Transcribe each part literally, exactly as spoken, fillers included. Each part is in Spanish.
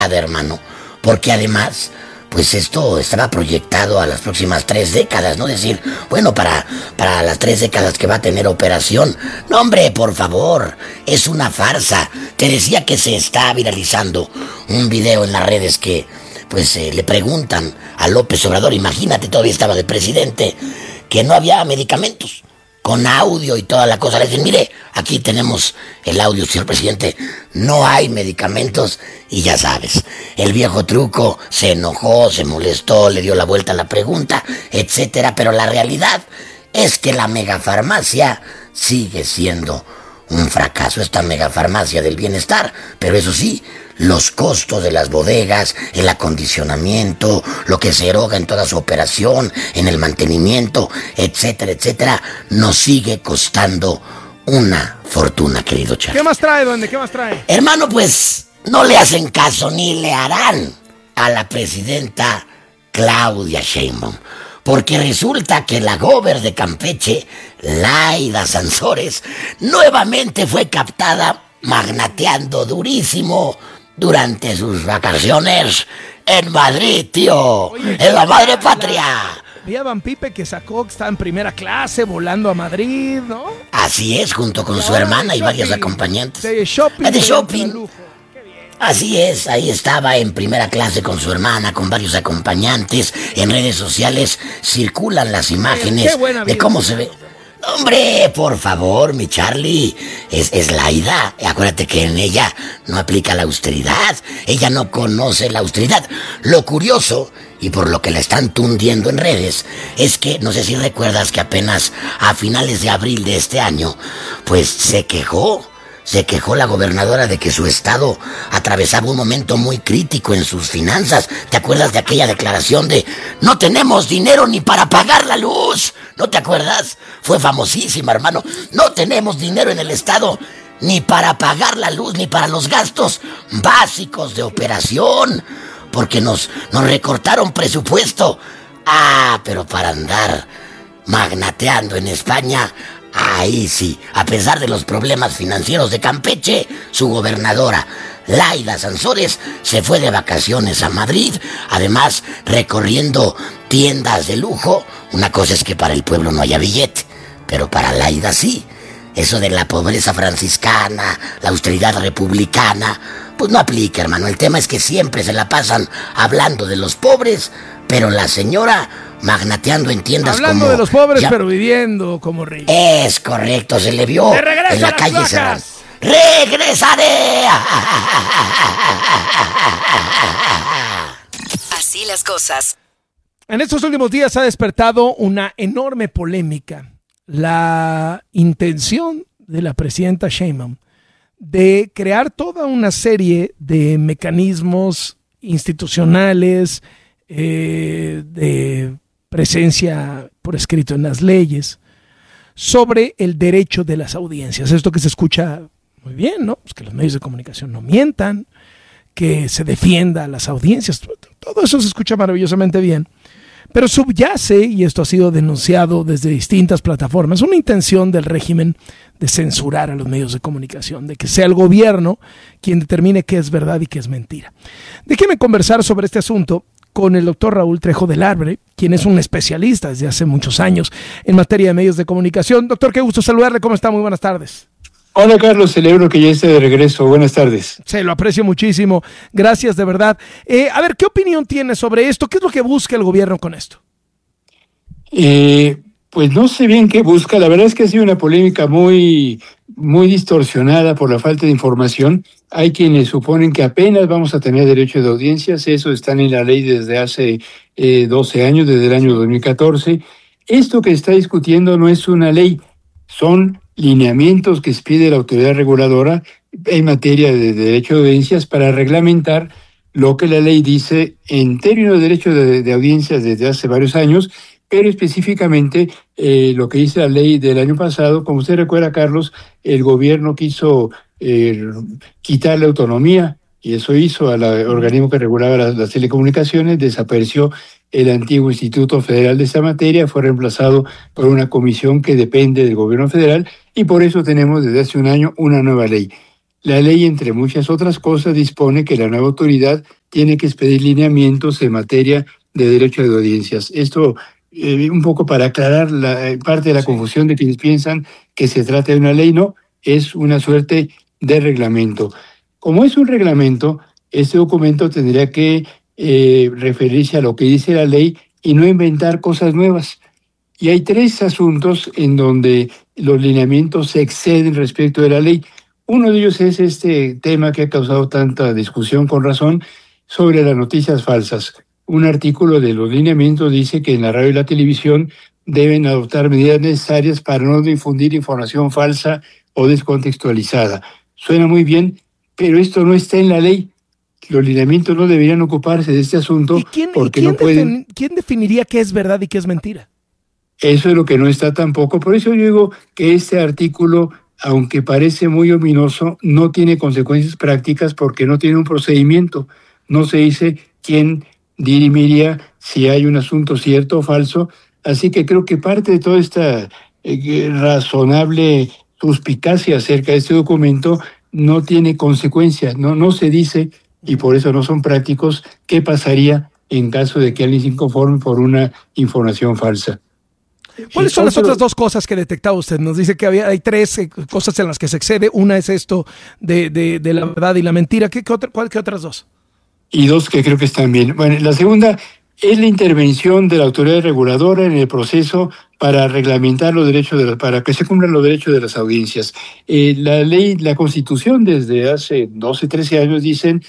hermano, porque además, pues esto estaba proyectado a las próximas tres décadas, ¿no? Es decir, bueno, para, para las tres décadas que va a tener operación. No, hombre, por favor, es una farsa. Te decía que se está viralizando un video en las redes que, pues, eh, le preguntan a López Obrador, imagínate, todavía estaba de presidente, que no había medicamentos, con audio y toda la cosa. Le dicen, mire, aquí tenemos el audio, señor presidente, no hay medicamentos. Y ya sabes, el viejo truco se enojó, se molestó, le dio la vuelta a la pregunta, etcétera. Pero la realidad es que la megafarmacia sigue siendo un fracaso, esta megafarmacia del bienestar. Pero eso sí, los costos de las bodegas, el acondicionamiento, lo que se eroga en toda su operación, en el mantenimiento, etcétera, etcétera, nos sigue costando una fortuna, querido Charlie. ¿Qué más trae, duende? ¿Qué más trae? Hermano, pues no le hacen caso ni le harán a la presidenta Claudia Sheinbaum, porque resulta que la gober de Campeche, Laida Sansores, nuevamente fue captada magnateando durísimo durante sus vacaciones en Madrid, tío. Oye, en la madre patria. Vi a Van Pipe que sacó, que está en primera clase, volando a Madrid, ¿no? Así es, junto con su hermana y varios acompañantes. De shopping. De shopping. Así es, ahí estaba en primera clase con su hermana, con varios acompañantes. En redes sociales circulan las imágenes de cómo se ve. Hombre, por favor, mi Charlie, es, es Laida. Acuérdate que en ella no aplica la austeridad. Ella no conoce la austeridad. Lo curioso, y por lo que la están tundiendo en redes, es que, no sé si recuerdas que apenas a finales de abril de este año, pues se quejó. Se quejó la gobernadora de que su estado atravesaba un momento muy crítico en sus finanzas. ¿Te acuerdas de aquella declaración de no tenemos dinero ni para pagar la luz? ¿No te acuerdas? Fue famosísima, hermano. No tenemos dinero en el estado ni para pagar la luz ni para los gastos básicos de operación, porque nos, nos recortaron presupuesto. Ah, pero para andar magnateando en España, ahí sí, a pesar de los problemas financieros de Campeche, su gobernadora, Laida Sansores, se fue de vacaciones a Madrid, además recorriendo tiendas de lujo. Una cosa es que para el pueblo no haya billete, pero para Laida sí. Eso de la pobreza franciscana, la austeridad republicana, pues no aplica, hermano. El tema es que siempre se la pasan hablando de los pobres, pero la señora magnateando en tiendas como... Hablando de los pobres, ya, pero viviendo como ricos. Es correcto, se le vio en la calle cerrada. ¡Regresaré! Así las cosas. En estos últimos días ha despertado una enorme polémica la intención de la presidenta Sheinbaum de crear toda una serie de mecanismos institucionales, eh, de presencia por escrito en las leyes, sobre el derecho de las audiencias. Esto que se escucha muy bien, ¿no? Pues que los medios de comunicación no mientan, que se defienda a las audiencias, todo eso se escucha maravillosamente bien. Pero subyace, y esto ha sido denunciado desde distintas plataformas, una intención del régimen de censurar a los medios de comunicación, de que sea el gobierno quien determine qué es verdad y qué es mentira. Déjeme conversar sobre este asunto con el doctor Raúl Trejo del Arbre, quien es un especialista desde hace muchos años en materia de medios de comunicación. Doctor, qué gusto saludarle. ¿Cómo está? Muy buenas tardes. Hola, Carlos, celebro que ya esté de regreso. Buenas tardes. Se lo aprecio muchísimo. Gracias, de verdad. Eh, a ver, ¿qué opinión tiene sobre esto? ¿Qué es lo que busca el gobierno con esto? Eh, pues no sé bien qué busca. La verdad es que ha sido una polémica muy, muy distorsionada por la falta de información. Hay quienes suponen que apenas vamos a tener derecho de audiencias. Eso está en la ley desde hace eh, doce años, desde el año dos mil catorce. Esto que se está discutiendo no es una ley, son lineamientos que pide la autoridad reguladora en materia de derecho de audiencias para reglamentar lo que la ley dice en términos de derecho de, de audiencias desde hace varios años, pero específicamente eh, lo que dice la ley del año pasado. Como usted recuerda, Carlos, el gobierno quiso eh, quitarle autonomía, y eso hizo al organismo que regulaba las, las telecomunicaciones. Desapareció el antiguo Instituto Federal de esta materia, fue reemplazado por una comisión que depende del gobierno federal, y por eso tenemos desde hace un año una nueva ley. La ley, entre muchas otras cosas, dispone que la nueva autoridad tiene que expedir lineamientos en materia de derecho de audiencias. Esto, eh, un poco para aclarar la parte de la sí. confusión de quienes piensan que se trata de una ley, no, es una suerte de reglamento. Como es un reglamento, este documento tendría que eh, referirse a lo que dice la ley y no inventar cosas nuevas. Y hay tres asuntos en donde los lineamientos se exceden respecto de la ley. Uno de ellos es este tema que ha causado tanta discusión con razón sobre las noticias falsas. Un artículo de los lineamientos dice que en la radio y la televisión deben adoptar medidas necesarias para no difundir información falsa o descontextualizada. Suena muy bien, pero esto no está en la ley. Los lineamientos no deberían ocuparse de este asunto ¿Y quién, porque ¿y quién no pueden... ¿Quién definiría qué es verdad y qué es mentira? Eso es lo que no está tampoco. Por eso yo digo que este artículo, aunque parece muy ominoso, no tiene consecuencias prácticas porque no tiene un procedimiento. No se dice quién dirimiría si hay un asunto cierto o falso. Así que creo que parte de toda esta eh, razonable suspicacia acerca de este documento no tiene consecuencias, no, no se dice, y por eso no son prácticos, qué pasaría en caso de que alguien se inconforme por una información falsa. ¿Cuáles son las otras dos cosas que detectaba usted? Nos dice que había, hay tres eh, cosas en las que se excede. Una es esto de, de, de la verdad y la mentira. ¿Qué, qué, otra, cuál, ¿Qué otras dos? Y dos que creo que están bien. Bueno, la segunda es la intervención de la autoridad reguladora en el proceso para reglamentar los derechos, de la, para que se cumplan los derechos de las audiencias. Eh, la ley, la Constitución desde hace doce, trece años dicen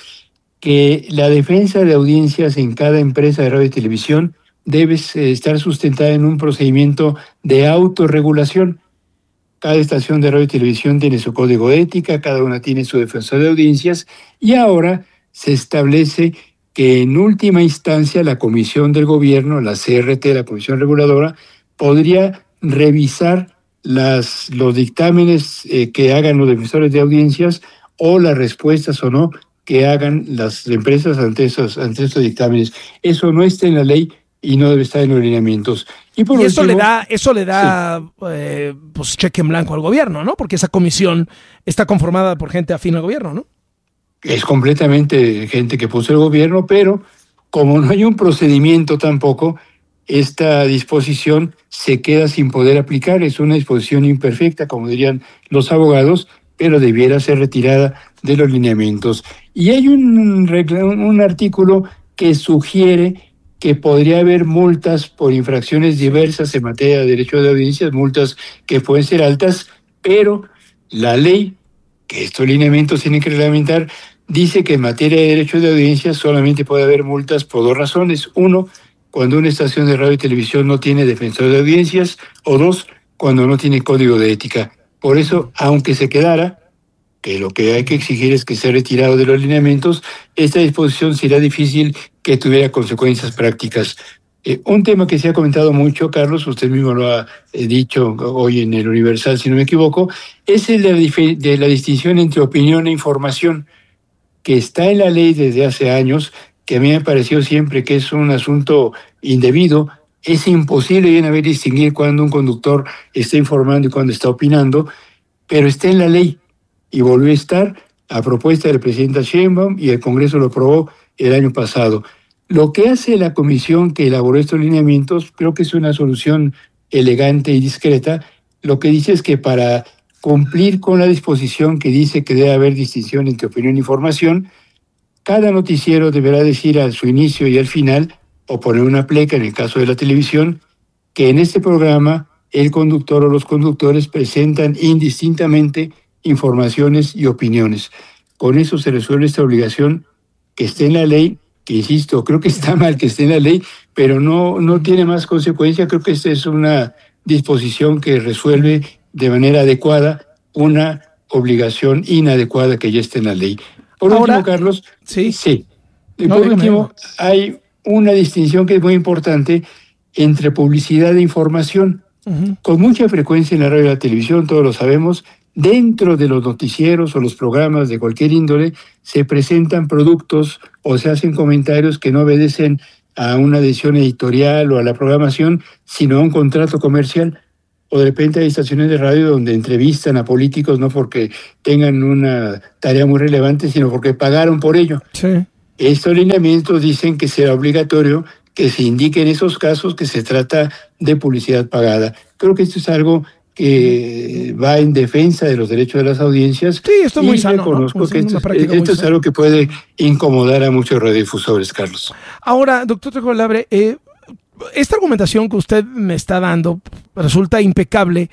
que la defensa de audiencias en cada empresa de radio y televisión debe estar sustentada en un procedimiento de autorregulación. Cada estación de radio y televisión tiene su código de ética, cada una tiene su defensor de audiencias, y ahora se establece que en última instancia la Comisión del Gobierno, la C R T, la Comisión Reguladora, podría revisar las, los dictámenes eh, que hagan los defensores de audiencias o las respuestas o no que hagan las empresas ante esos, ante estos dictámenes. Eso no está en la ley y no debe estar en los lineamientos. Y, por y eso, último, le da, eso le da sí. eh, pues cheque en blanco al gobierno, ¿no? Porque esa comisión está conformada por gente afín al gobierno, ¿no? Es completamente gente que puso el gobierno, pero como no hay un procedimiento tampoco, esta disposición se queda sin poder aplicar. Es una disposición imperfecta, como dirían los abogados, pero debiera ser retirada de los lineamientos. Y hay un, un artículo que sugiere que podría haber multas por infracciones diversas en materia de derecho de audiencias, multas que pueden ser altas, pero la ley, que estos lineamientos tienen que reglamentar, dice que en materia de derecho de audiencias solamente puede haber multas por dos razones. Uno, cuando una estación de radio y televisión no tiene defensor de audiencias, o dos, cuando no tiene código de ética. Por eso, aunque se quedara, que lo que hay que exigir es que sea retirado de los lineamientos, esta disposición será difícil que tuviera consecuencias prácticas. Eh, un tema que se ha comentado mucho, Carlos, usted mismo lo ha eh, dicho hoy en el Universal, si no me equivoco, es el de la, dif- de la distinción entre opinión e información, que está en la ley desde hace años, que a mí me pareció siempre que es un asunto indebido. Es imposible bien haber distinguir cuando un conductor está informando y cuando está opinando, pero está en la ley y volvió a estar a propuesta del presidente Sheinbaum y el Congreso lo aprobó el año pasado. Lo que hace la comisión que elaboró estos lineamientos, creo que es una solución elegante y discreta. Lo que dice es que para cumplir con la disposición que dice que debe haber distinción entre opinión e información, cada noticiero deberá decir a su inicio y al final, o poner una pleca en el caso de la televisión, que en este programa el conductor o los conductores presentan indistintamente informaciones y opiniones. Con eso se resuelve esta obligación que esté en la ley, que insisto, creo que está mal que esté en la ley, pero no, no tiene más consecuencia. Creo que esta es una disposición que resuelve de manera adecuada una obligación inadecuada que ya está en la ley. Por Ahora, último, Carlos, sí, sí. Y no, por no, último, no. hay una distinción que es muy importante entre publicidad e información. Uh-huh. Con mucha frecuencia en la radio y la televisión, todos lo sabemos, dentro de los noticieros o los programas de cualquier índole se presentan productos o se hacen comentarios que no obedecen a una decisión editorial o a la programación, sino a un contrato comercial. o de repente hay estaciones de radio donde entrevistan a políticos no porque tengan una tarea muy relevante, sino porque pagaron por ello. Sí. Estos lineamientos dicen que será obligatorio que se indique en esos casos que se trata de publicidad pagada. Creo que esto es algo que va en defensa de los derechos de las audiencias. Sí, esto es muy sano, reconozco ¿no? que esto, esto esto es algo que puede incomodar a muchos radiodifusores, Carlos. Ahora, doctor Trejo de la Habre, eh, esta argumentación que usted me está dando resulta impecable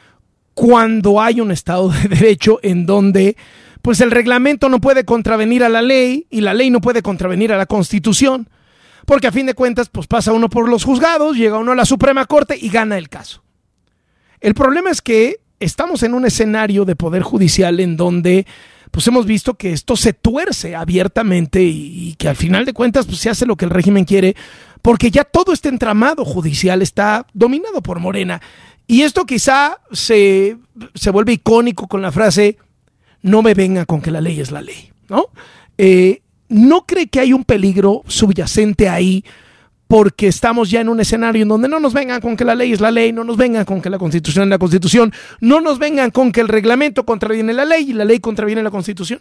cuando hay un Estado de Derecho en donde pues el reglamento no puede contravenir a la ley y la ley no puede contravenir a la Constitución, porque a fin de cuentas pues pasa uno por los juzgados, llega uno a la Suprema Corte y gana el caso. El problema es que estamos en un escenario de poder judicial en donde pues hemos visto que esto se tuerce abiertamente y, y que al final de cuentas pues se hace lo que el régimen quiere, porque ya todo este entramado judicial está dominado por Morena. Y esto quizá se, se vuelve icónico con la frase no me vengan con que la ley es la ley, ¿no? Eh, ¿No cree que hay un peligro subyacente ahí? Porque estamos ya en un escenario en donde no nos vengan con que la ley es la ley, no nos vengan con que la Constitución es la Constitución, no nos vengan con que el reglamento contraviene la ley y la ley contraviene la Constitución.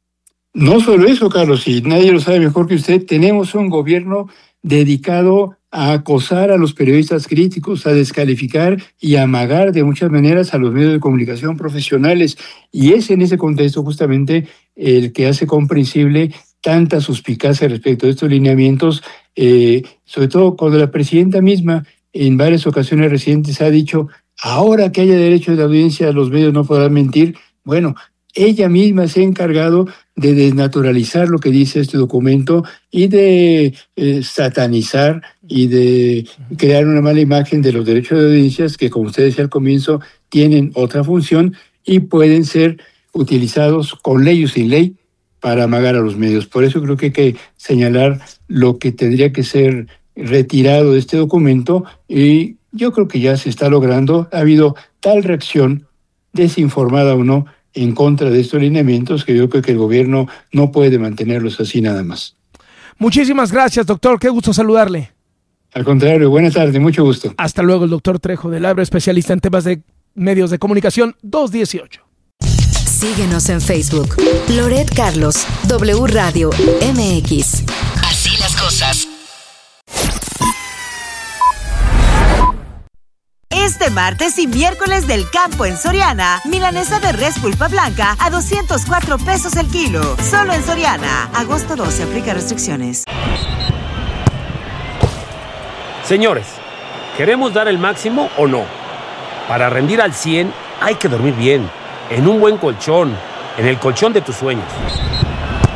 No solo eso, Carlos, y nadie lo sabe mejor que usted, tenemos un gobierno dedicado a acosar a los periodistas críticos, a descalificar y a amagar de muchas maneras a los medios de comunicación profesionales. Y es en ese contexto justamente el que hace comprensible tanta suspicacia respecto a estos lineamientos, eh, sobre todo cuando la presidenta misma en varias ocasiones recientes ha dicho, ahora que haya derecho de audiencia los medios no podrán mentir. Bueno, ella misma se ha encargado de desnaturalizar lo que dice este documento y de eh, satanizar y de crear una mala imagen de los derechos de audiencias que, como usted decía al comienzo, tienen otra función y pueden ser utilizados con ley o sin ley para amagar a los medios. Por eso creo que hay que señalar lo que tendría que ser retirado de este documento y yo creo que ya se está logrando. Ha habido tal reacción, desinformada o no, en contra de estos lineamientos que yo creo que el gobierno no puede mantenerlos así nada más. Muchísimas gracias, doctor. Qué gusto saludarle. Al contrario, buenas tardes, mucho gusto. Hasta luego, el doctor Trejo de la Habre, especialista en temas de medios de comunicación, dos dieciocho. Síguenos en Facebook. Loret Carlos, W Radio M X. Así las cosas. Este martes y miércoles del campo en Soriana, milanesa de res pulpa blanca a doscientos cuatro pesos el kilo. Solo en Soriana. Agosto doce, aplica restricciones. Señores, ¿queremos dar el máximo o no? Para rendir al cien hay que dormir bien, en un buen colchón, en el colchón de tus sueños.